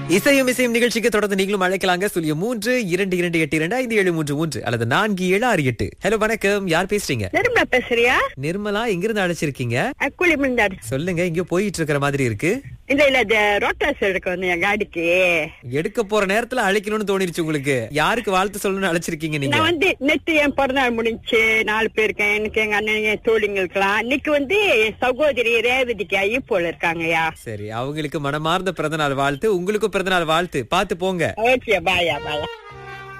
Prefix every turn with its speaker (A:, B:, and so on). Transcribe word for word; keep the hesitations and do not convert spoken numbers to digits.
A: இசையும் இசையும் நிகழ்ச்சிக்கு தொடர்ந்து நீங்களும் அழைக்கலாங்க. சொல்லிய மூன்று இரண்டு இரண்டு எட்டு இரண்டு ஐந்து ஏழு மூன்று மூன்று அல்லது நான்கு ஏழு ஆறு எட்டு. ஹலோ வணக்கம், யார் பேசுறீங்க?
B: நிர்மலா பேசுறியா?
A: நிர்மலா, எங்கிருந்து அழைச்சிருக்கீங்க?
B: அக்குளி மிந்தாடு.
A: சொல்லுங்க, எங்கயோ போயிட்டு இருக்கிற மாதிரி இருக்கு.
B: இல்ல இல்ல இந்த ரோட்டாஸ் எடுக்க வந்து என் காடிக்கு
A: எடுக்க போற நேரத்துல அழைக்கணும்னு தோணிருச்சு உங்களுக்கு. யாருக்கு வாழ்த்து சொல்லணும்னு அழைச்சிருக்கீங்க நீங்க?
B: நான் வந்து நெட்டு என் பிறந்தநாள் முடிஞ்சு நாலு பேருக்கு, எனக்கு எங்க அண்ணன் என் தோழிங்களுக்கெல்லாம். இன்னைக்கு வந்து என் சகோதரி ரேவதிக்கு ஐயப்போல இருக்காங்கயா.
A: சரி, அவங்களுக்கு மனமார்ந்த பிறந்தநாள் வாழ்த்து, உங்களுக்கும் பிறந்தநாள் வாழ்த்து. பாத்து போங்க.
B: ஓகே, பாயா பாயா.